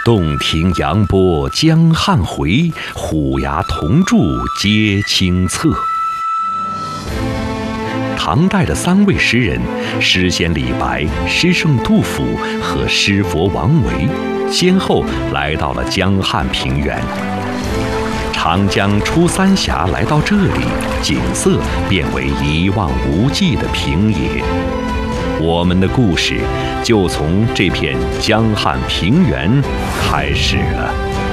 洞庭扬波江汉回，虎牙铜柱皆清侧。唐代的3位诗人，诗仙李白、诗圣杜甫和诗佛王维，先后来到了江汉平原。长江出三峡来到这里，景色变为一望无际的平野。我们的故事就从这片江汉平原开始了。